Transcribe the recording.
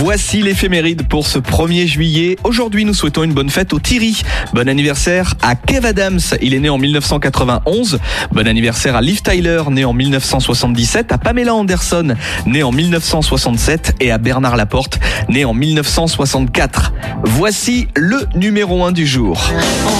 Voici l'éphéméride pour ce 1er juillet. Aujourd'hui, nous souhaitons une bonne fête au Thierry. Bon anniversaire à Kev Adams, il est né en 1991. Bon anniversaire à Liv Tyler, né en 1977. À Pamela Anderson, né en 1967. Et à Bernard Laporte, né en 1964. Voici le numéro 1 du jour.